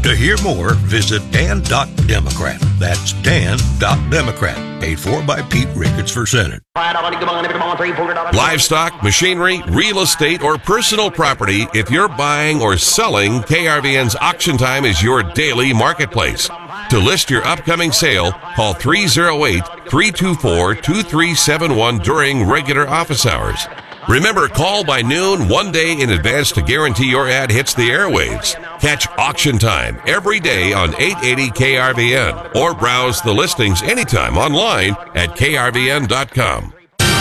To hear more, visit Dan.Democrat. That's Dan.Democrat. Paid for by Pete Ricketts for Senate. Livestock, machinery, real estate, or personal property. If you're buying or selling, KRVN's Auction Time is your daily marketplace. To list your upcoming sale, call 308-324-2371 during regular office hours. Remember, call by noon one day in advance to guarantee your ad hits the airwaves. Catch Auction Time every day on 880 KRVN or browse the listings anytime online at krvn.com.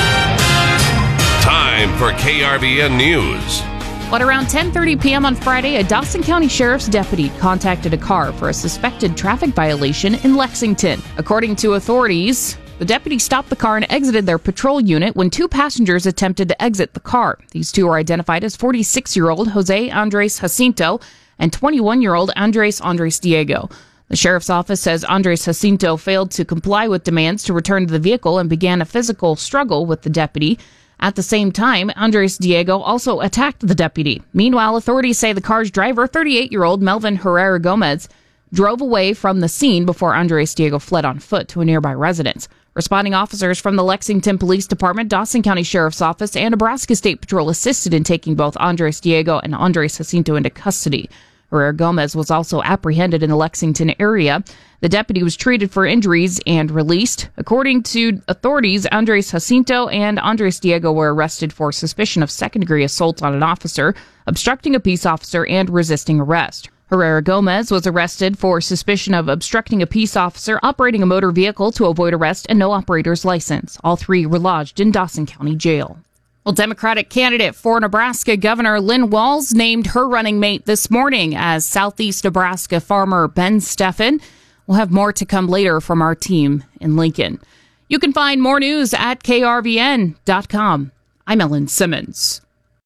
Time for KRVN News. At around 10:30 p.m. on Friday, a Dawson County Sheriff's deputy contacted a car for a suspected traffic violation in Lexington. According to authorities, the deputy stopped the car and exited their patrol unit when two passengers attempted to exit the car. These two are identified as 46-year-old Jose Andres Jacinto and 21-year-old Andres Diego. The sheriff's office says Andres Jacinto failed to comply with demands to return to the vehicle and began a physical struggle with the deputy. At the same time, Andres Diego also attacked the deputy. Meanwhile, authorities say the car's driver, 38-year-old Melvin Herrera Gomez, drove away from the scene before Andres Diego fled on foot to a nearby residence. Responding officers from the Lexington Police Department, Dawson County Sheriff's Office, and Nebraska State Patrol assisted in taking both Andres Diego and Andres Jacinto into custody. Herrera Gomez was also apprehended in the Lexington area. The deputy was treated for injuries and released. According to authorities, Andres Jacinto and Andres Diego were arrested for suspicion of second-degree assault on an officer, obstructing a peace officer, and resisting arrest. Herrera Gomez was arrested for suspicion of obstructing a peace officer, operating a motor vehicle to avoid arrest, and no operator's license. All three were lodged in Dawson County Jail. Well, Democratic candidate for Nebraska Governor Lynn Walz named her running mate this morning as Southeast Nebraska farmer Ben Steffen. We'll have more to come later from our team in Lincoln. You can find more news at krvn.com. I'm Ellen Simmons.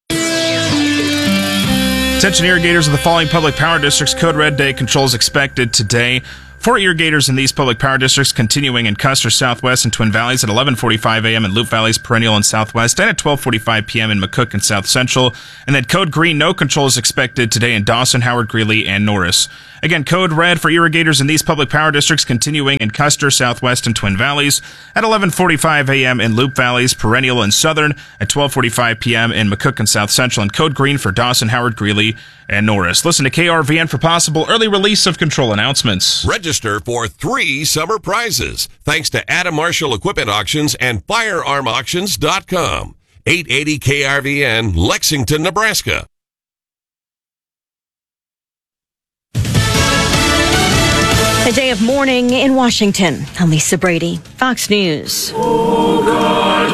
Attention irrigators of the following public power districts. Code Red Day controls expected today. 4 irrigators in these public power districts continuing in Custer Southwest and Twin Valleys at 11:45 a.m. in Loup Valley's Perennial and Southwest, and at 12:45 p.m. in McCook and South Central. And then Code Green, no control is expected today in Dawson, Howard, Greeley, and Norris. Again, Code Red for irrigators in these public power districts continuing in Custer Southwest and Twin Valleys at 11:45 a.m. in Loup Valley's Perennial and Southern, at 12:45 p.m. in McCook and South Central, and Code Green for Dawson, Howard, Greeley, and Norris. Listen to KRVN for possible early release of control announcements. Register for 3 summer prizes thanks to Adam Marshall Equipment Auctions and FirearmAuctions.com. 880 KRVN, Lexington, Nebraska. A day of mourning in Washington. I'm Lisa Brady, Fox News. Oh God,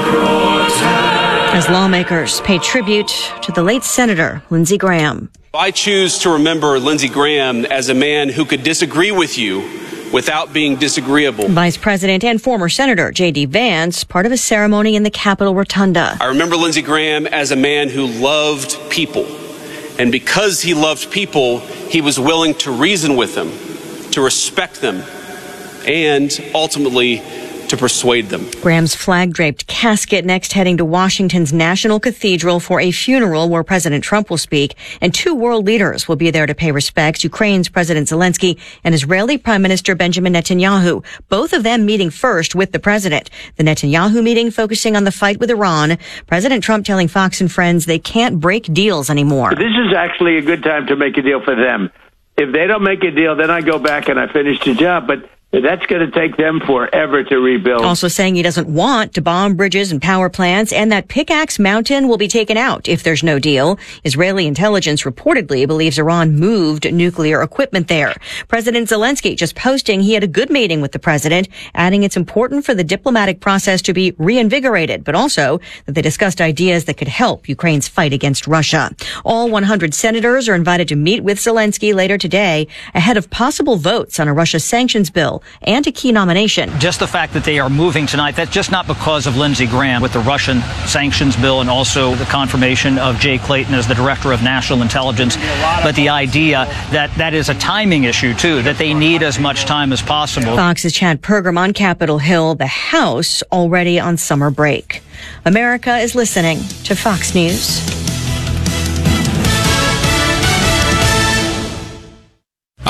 as lawmakers pay tribute to the late Senator Lindsey Graham. I choose to remember Lindsey Graham as a man who could disagree with you without being disagreeable. Vice President and former Senator J.D. Vance, part of a ceremony in the Capitol Rotunda. I remember Lindsey Graham as a man who loved people. And because he loved people, he was willing to reason with them, to respect them, and ultimately to persuade them. Graham's flag-draped casket next heading to Washington's National Cathedral for a funeral where President Trump will speak, and 2 world leaders will be there to pay respects, Ukraine's President Zelensky and Israeli Prime Minister Benjamin Netanyahu, both of them meeting first with the president. The Netanyahu meeting focusing on the fight with Iran. President Trump telling Fox and Friends they can't break deals anymore. This is actually a good time to make a deal for them. If they don't make a deal, then I go back and I finish the job. But that's going to take them forever to rebuild. Also saying he doesn't want to bomb bridges and power plants, and that Pickaxe Mountain will be taken out if there's no deal. Israeli intelligence reportedly believes Iran moved nuclear equipment there. President Zelensky just posting he had a good meeting with the president, adding it's important for the diplomatic process to be reinvigorated, but also that they discussed ideas that could help Ukraine's fight against Russia. All 100 senators are invited to meet with Zelensky later today ahead of possible votes on a Russia sanctions bill and a key nomination. Just the fact that they are moving tonight, that's just not because of Lindsey Graham with the Russian sanctions bill and also the confirmation of Jay Clayton as the director of national intelligence, but the idea that that is a timing issue too, that they need as much time as possible. Fox's Chad Pergram on Capitol Hill, the House already on summer break. America is listening to Fox News.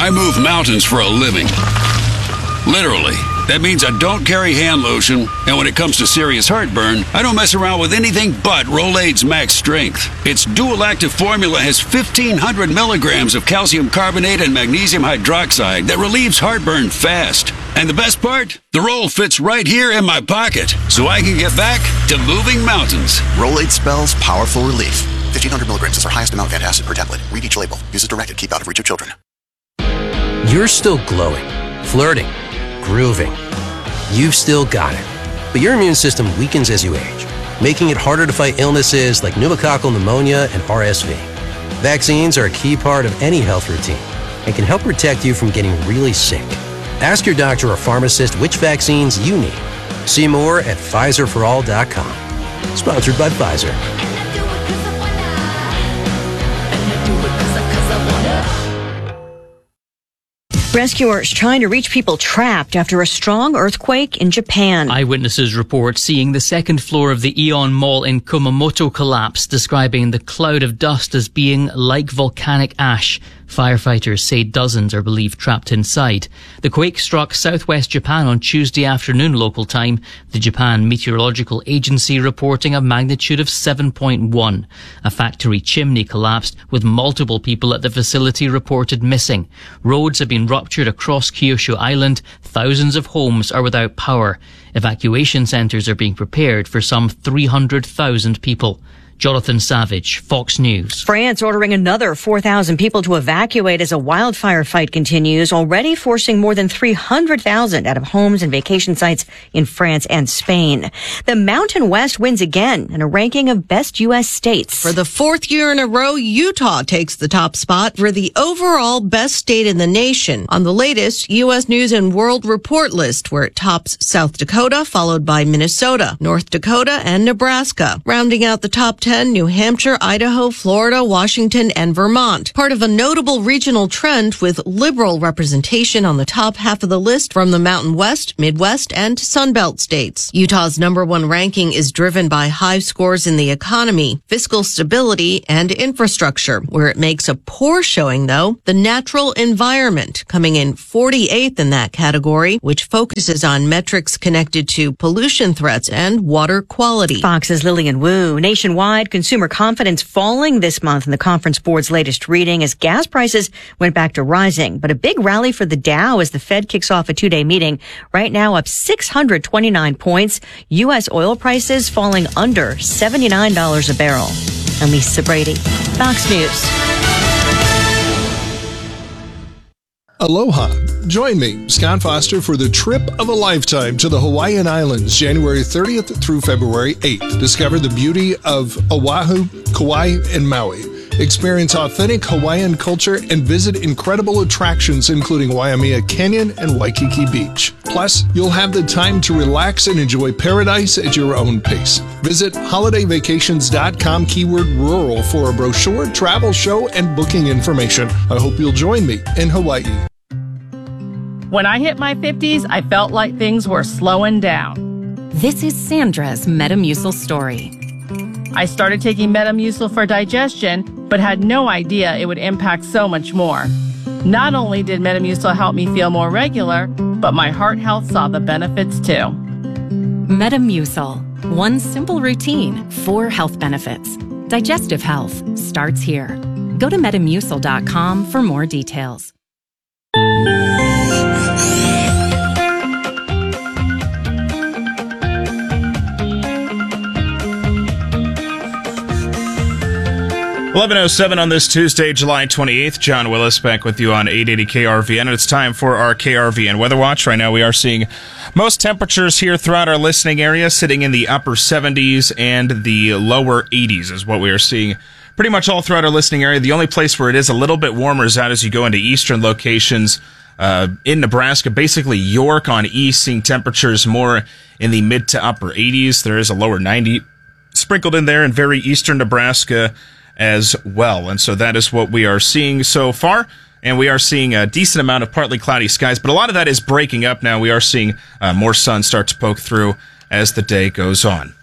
I move mountains for a living. Literally. That means I don't carry hand lotion, and when it comes to serious heartburn, I don't mess around with anything but Rolaids Max Strength. Its dual-active formula has 1,500 milligrams of calcium carbonate and magnesium hydroxide that relieves heartburn fast. And the best part? The roll fits right here in my pocket, so I can get back to moving mountains. Rolaids spells powerful relief. 1,500 milligrams is our highest amount of antacid per tablet. Read each label. Use as directed. Keep out of reach of children. You're still glowing, flirting, grooving. You've still got it. But your immune system weakens as you age, making it harder to fight illnesses like pneumococcal pneumonia and RSV. Vaccines are a key part of any health routine and can help protect you from getting really sick. Ask your doctor or pharmacist which vaccines you need. See more at PfizerForAll.com. Sponsored by Pfizer. Rescuers trying to reach people trapped after a strong earthquake in Japan. Eyewitnesses report seeing the second floor of the Aeon Mall in Kumamoto collapse, describing the cloud of dust as being like volcanic ash. Firefighters say dozens are believed trapped inside. The quake struck southwest Japan on Tuesday afternoon local time, the Japan Meteorological Agency reporting a magnitude of 7.1. A factory chimney collapsed, with multiple people at the facility reported missing. Roads have been ruptured across Kyushu Island. Thousands of homes are without power. Evacuation centres are being prepared for some 300,000 people. Jonathan Savage, Fox News. France ordering another 4,000 people to evacuate as a wildfire fight continues, already forcing more than 300,000 out of homes and vacation sites in France and Spain. The Mountain West wins again in a ranking of best U.S. states. For the fourth year in a row, Utah takes the top spot for the overall best state in the nation on the latest U.S. News and World Report list, where it tops South Dakota, followed by Minnesota, North Dakota, and Nebraska. Rounding out the top 10, New Hampshire, Idaho, Florida, Washington, and Vermont. Part of a notable regional trend with liberal representation on the top half of the list from the Mountain West, Midwest, and Sunbelt states. Utah's number one ranking is driven by high scores in the economy, fiscal stability, and infrastructure. Where it makes a poor showing, though, the natural environment, coming in 48th in that category, which focuses on metrics connected to pollution threats and water quality. Fox's Lillian Wu. Nationwide, consumer confidence falling this month in the Conference Board's latest reading as gas prices went back to rising. But a big rally for the Dow as the Fed kicks off a two-day meeting. Right now up 629 points. U.S. oil prices falling under $79 a barrel. I'm Lisa Brady, Fox News. Aloha. Join me, Scott Foster, for the trip of a lifetime to the Hawaiian Islands, January 30th through February 8th. Discover the beauty of Oahu, Kauai, and Maui. Experience authentic Hawaiian culture and visit incredible attractions including Waimea Canyon and Waikiki Beach. Plus, you'll have the time to relax and enjoy paradise at your own pace. Visit holidayvacations.com keyword rural for a brochure, travel show, and booking information. I hope you'll join me in Hawaii. When I hit my 50s, I felt like things were slowing down. This is Sandra's Metamucil story. I started taking Metamucil for digestion, but had no idea it would impact so much more. Not only did Metamucil help me feel more regular, but my heart health saw the benefits too. Metamucil. One simple routine, 4 health benefits. Digestive health starts here. Go to Metamucil.com for more details. 11:07 on this Tuesday, July 28th. John Willis back with you on 880 KRVN, and it's time for our KRVN Weather Watch. Right now we are seeing most temperatures here throughout our listening area sitting in the upper 70s and the lower 80s is what we are seeing pretty much all throughout our listening area. The only place where it is a little bit warmer is out as you go into eastern locations in Nebraska, basically York on east, seeing temperatures more in the mid to upper 80s. There is a lower 90 sprinkled in there in very eastern Nebraska as well. And so that is what we are seeing so far. And we are seeing a decent amount of partly cloudy skies, but a lot of that is breaking up now. We are seeing more sun start to poke through as the day goes on.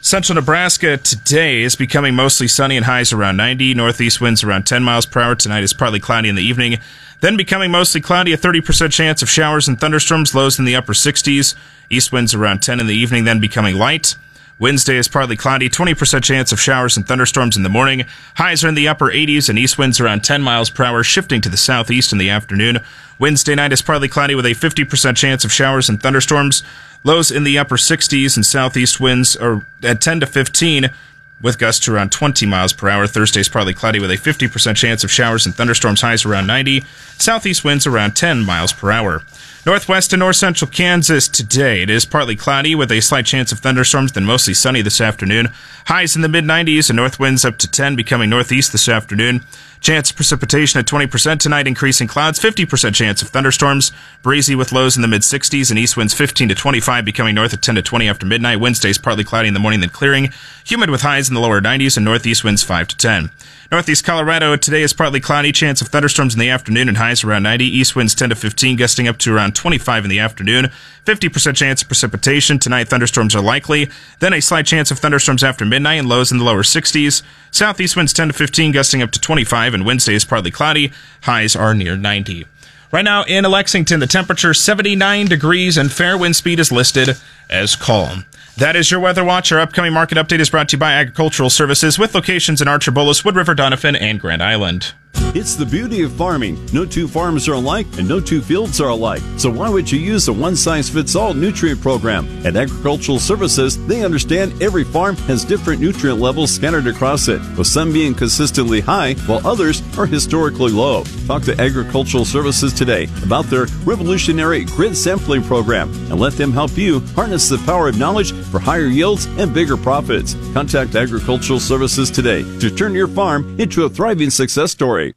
Central Nebraska today is becoming mostly sunny and highs around 90. Northeast winds around 10 miles per hour. Tonight is partly cloudy in the evening. Then becoming mostly cloudy, a 30% chance of showers and thunderstorms, lows in the upper 60s. East winds around 10 in the evening, then becoming light. Wednesday is partly cloudy, 20% chance of showers and thunderstorms in the morning. Highs are in the upper 80s and east winds around 10 miles per hour, shifting to the southeast in the afternoon. Wednesday night is partly cloudy with a 50% chance of showers and thunderstorms. Lows in the upper 60s and southeast winds are at 10 to 15 with gusts around 20 miles per hour. Thursday is partly cloudy with a 50% chance of showers and thunderstorms, highs around 90. Southeast winds around 10 miles per hour. Northwest and north central Kansas today. It is partly cloudy with a slight chance of thunderstorms, then mostly sunny this afternoon. Highs in the mid-90s and north winds up to 10, becoming northeast this afternoon. Chance of precipitation at 20% tonight, increasing clouds, 50% chance of thunderstorms. Breezy with lows in the mid-60s and east winds 15 to 25, becoming north at 10 to 20 after midnight. Wednesday's partly cloudy in the morning, then clearing. Humid with highs in the lower 90s and northeast winds 5 to 10. Northeast Colorado today is partly cloudy, chance of thunderstorms in the afternoon and highs around 90. East winds 10 to 15, gusting up to around 25 in the afternoon. 50% chance of precipitation. Tonight, thunderstorms are likely. Then a slight chance of thunderstorms after midnight and lows in the lower 60s. Southeast winds 10 to 15, gusting up to 25, and Wednesday is partly cloudy. Highs are near 90. Right now in Lexington, the temperature 79 degrees and fair wind speed is listed as calm. That is your Weather Watch. Our upcoming market update is brought to you by Agricultural Services with locations in Archbolas, Wood River, Doniphan, and Grand Island. It's the beauty of farming. No two farms are alike and no two fields are alike. So why would you use a one-size-fits-all nutrient program? At Agricultural Services, they understand every farm has different nutrient levels scattered across it, with some being consistently high while others are historically low. Talk to Agricultural Services today about their revolutionary grid sampling program and let them help you harness the power of knowledge for higher yields and bigger profits. Contact Agricultural Services today to turn your farm into a thriving success story.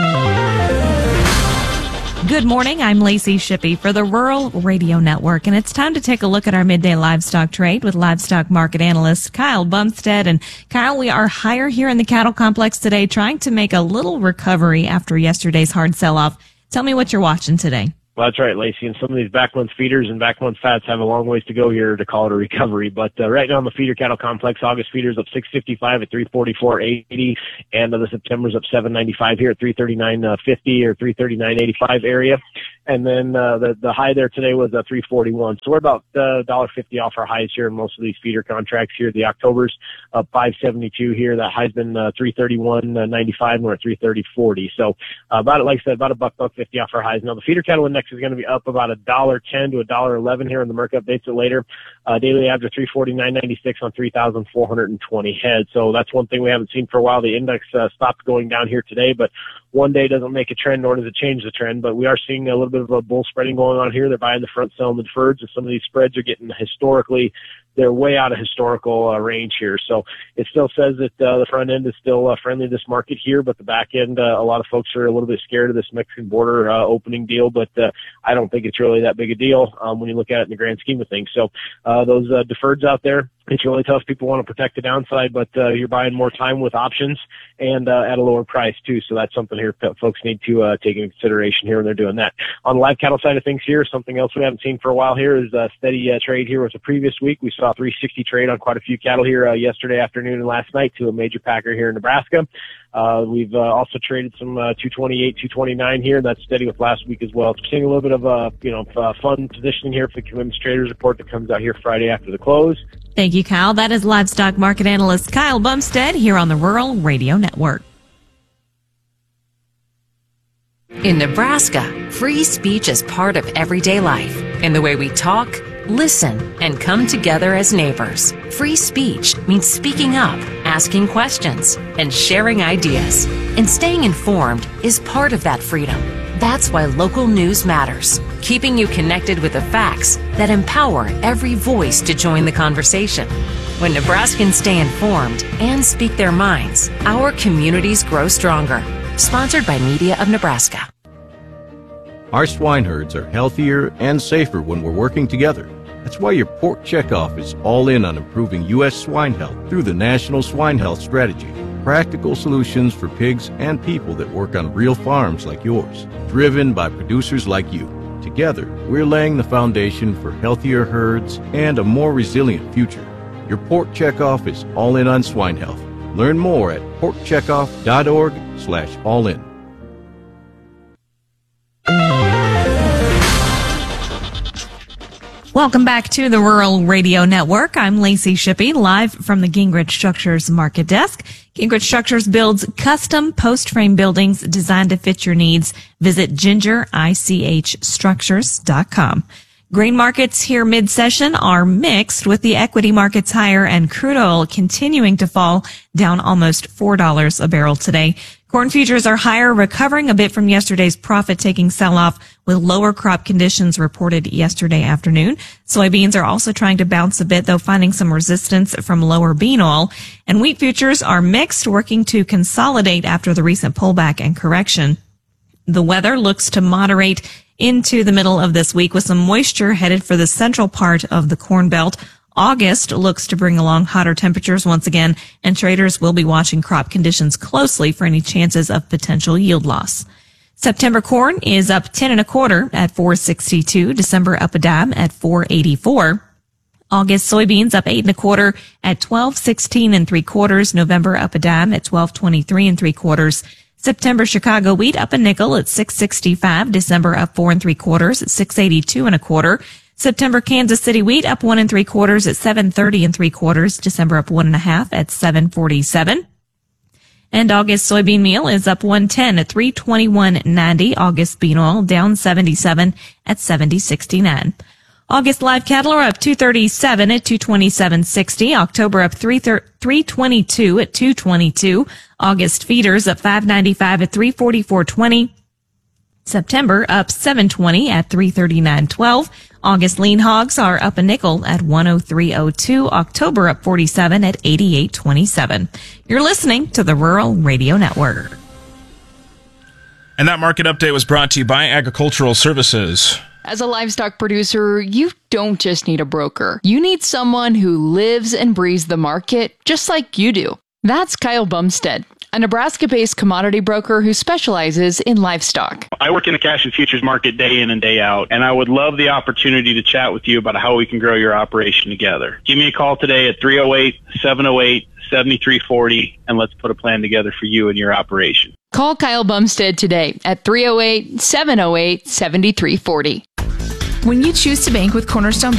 Good morning. I'm Lacey Shippey for the Rural Radio Network, and it's time to take a look at our midday livestock trade with livestock market analyst Kyle Bumstead. And Kyle, we are higher here in the cattle complex today, trying to make a little recovery after yesterday's hard sell-off. Tell me what you're watching today. Well, that's right, Lacey. And some of these back-month feeders and back-month fats have a long ways to go here to call it a recovery. But right now in the feeder cattle complex, August feeders up 655 at 344.80, and the September's up 795 here at 339.50 or 339.85 area. And then the high there today was 341. So we're about $1.50 off our highs here in most of these feeder contracts here. The October's up 572 here. That high's been 331.95, and we're at 330.40. So about, like I said, about $1.50 off our highs. Now the feeder cattle index is going to be up about $1.10 to $1.11 here in the Merc updates it later. Daily average of 349.96 on 3,420 heads. So that's one thing we haven't seen for a while. The index stopped going down here today, but one day doesn't make a trend, nor does it change the trend. But we are seeing a little bit of a bull spreading going on here. They're buying the front, selling the deferreds, and some of these spreads are getting they're way out of historical range here. So it still says that the front end is still friendly to this market here, but the back end, a lot of folks are a little bit scared of this Mexican border opening deal, but I don't think it's really that big a deal when you look at it in the grand scheme of things. So those deferreds out there, it's really tough. People want to protect the downside, but you're buying more time with options and at a lower price too. So that's something here folks need to take into consideration here when they're doing that. On the live cattle side of things here, something else we haven't seen for a while here is a steady trade here with the previous week. We saw 360 trade on quite a few cattle here yesterday afternoon and last night to a major packer here in Nebraska. We've also traded some 228, 229 here, and that's steady with last week as well. So we're seeing a little bit of fun positioning here for the Commitments Traders report that comes out here Friday after the close. Thank you, Kyle. That is livestock market analyst Kyle Bumstead here on the Rural Radio Network. In Nebraska, free speech is part of everyday life in the way we talk, listen, and come together as neighbors. Free speech means speaking up, asking questions, and sharing ideas. And staying informed is part of that freedom. That's why local news matters, keeping you connected with the facts that empower every voice to join the conversation. When Nebraskans stay informed and speak their minds, our communities grow stronger. Sponsored by Media of Nebraska. Our swine herds are healthier and safer when we're working together. That's why your pork checkoff is all in on improving U.S. swine health through the National Swine Health Strategy. Practical solutions for pigs and people that work on real farms like yours, driven by producers like you. Together, we're laying the foundation for healthier herds and a more resilient future. Your pork checkoff is all in on swine health. Learn more at porkcheckoff.org/allin. Welcome back to the Rural Radio Network. I'm Lacey Shippey, live from the Gingrich Structures Market Desk. Gingrich Structures builds custom post-frame buildings designed to fit your needs. Visit gingerichstructures.com. Grain markets here mid-session are mixed, with the equity markets higher and crude oil continuing to fall, down almost $4 a barrel today. Corn futures are higher, recovering a bit from yesterday's profit-taking sell-off, with lower crop conditions reported yesterday afternoon. Soybeans are also trying to bounce a bit, though finding some resistance from lower bean oil. And wheat futures are mixed, working to consolidate after the recent pullback and correction. The weather looks to moderate into the middle of this week, with some moisture headed for the central part of the Corn Belt. August looks to bring along hotter temperatures once again, and traders will be watching crop conditions closely for any chances of potential yield loss. September corn is up 10 1/4 at $4.62. December up a dime at $4.84. August soybeans up 8 1/4 at $12.16 3/4. November up a dime at $12.23 3/4. September Chicago wheat up a nickel at $6.65. December up 4 3/4 at $6.82 1/4. September Kansas City wheat up 1 3/4 at $7.30 3/4. December up 1 1/2 at $7.47. And August soybean meal is up 110 at $3.21.90. August bean oil down 77 at $70.69. August live cattle are up 237 at $227.60. October up 322 at $222. August feeders up 595 at $344.20. September up 720 at $339.12. August lean hogs are up a nickel at $103.02. October up 47 at $88.27. You're listening to the Rural Radio Network. And that market update was brought to you by Agricultural Services. As a livestock producer, you don't just need a broker. You need someone who lives and breathes the market just like you do. That's Kyle Bumstead, a Nebraska-based commodity broker who specializes in livestock. I work in the cash and futures market day in and day out, and I would love the opportunity to chat with you about how we can grow your operation together. Give me a call today at 308-708-7340, and let's put a plan together for you and your operation. Call Kyle Bumstead today at 308-708-7340. When you choose to bank with Cornerstone